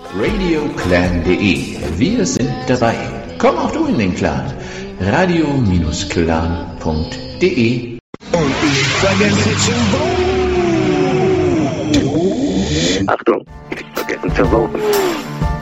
radioclan.de. Wir sind dabei. Komm auch du in den Clan. radio-clan.de. Und ich vergesse zu voten. Achtung, nicht vergessen zu voten.